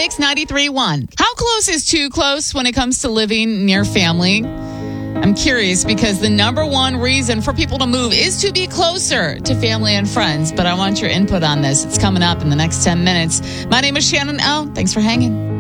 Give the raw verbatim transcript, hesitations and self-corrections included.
Mix ninety-three point one. How close is too close when it comes to living near family? I'm curious because the number one reason for people to move is to be closer to family and friends. But I want your input on this. It's coming up in the next ten minutes. My name is Shannon O. Thanks for hanging.